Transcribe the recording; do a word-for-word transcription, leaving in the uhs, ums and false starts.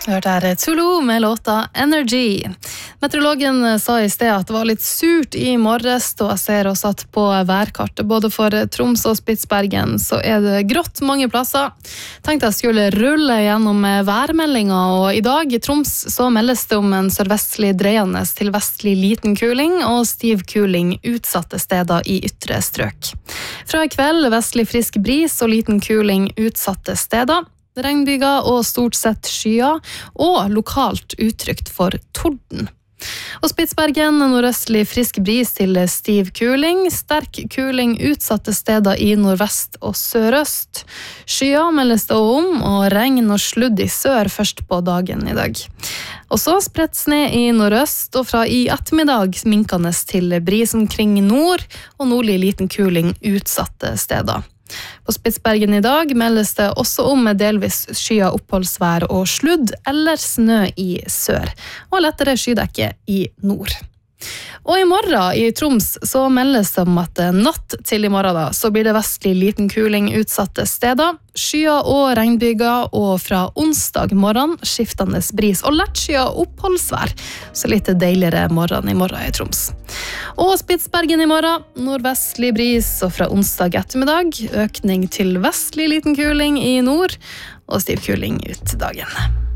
Hørte her Zulu med låta Energy. Meteorologen sa i sted at det var litt surt i morges, og jeg ser også at på værkartet, både for Troms og Spitsbergen, så er det grått mange plasser. Tenkte jeg skulle rulle gjennom værmeldinga, og i dag i Troms så meldes det om en sørvestlig dreiende til vestlig liten kuling, og stiv kuling utsatte steder i ytre strøk. Fra i kveld vestlig frisk bris og liten kuling utsatte steder. Regnbyger og stort sett skyer, og lokalt uttrykt for torden. Og Spitsbergen, nordøstlig frisk bris til stiv kuling, sterk kuling utsatte steder i nordvest og sørøst. Skyer meldes det om, og regn og sludd i sør først på dagen i dag. Og så spredt sne i nordøst, og fra i ettermiddag minkende til bris omkring nord, og nordlig liten kuling utsatte steder. På Spitsbergen i dag meldes det også om delvis skya oppholdsvær og sludd eller snø i sør, og lettere skydekke i nord. Og i morgen i Troms så meldes det om at natt til i morgen da, så blir det vestlig liten kuling utsatte steder, skya og regnbyger, og fra onsdag morgen skiftende bris og lett skya oppholdsvær, så litt deiligere morgen i morgen i Troms. Og Spitsbergen i morgen, nordvestlig bris, og fra onsdag ettermiddag, økning til vestlig liten kuling i nord, og stiv kuling ut dagen.